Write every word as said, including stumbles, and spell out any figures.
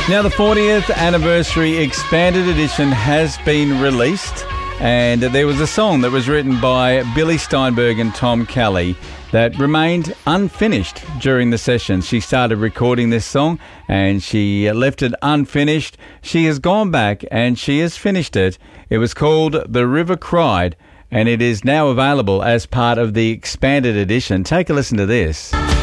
Now, the fortieth anniversary expanded edition has been released, and there was a song that was written by Billy Steinberg and Tom Kelly that remained unfinished during the session. She started recording this song and she left it unfinished. She has gone back and she has finished it. It was called The River Cried, and it is now available as part of the expanded edition. Take a listen to this.